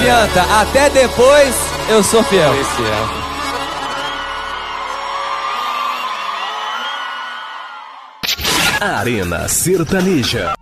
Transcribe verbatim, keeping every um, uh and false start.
adianta, até depois eu sou fiel. Arena Sertaneja.